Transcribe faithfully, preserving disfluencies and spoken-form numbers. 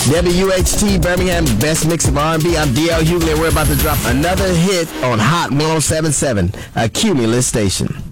W H T Birmingham's best mix of R and B. I'm D L Hughley. We're about to drop another hit on Hot one oh seven point seven, a Cumulus station.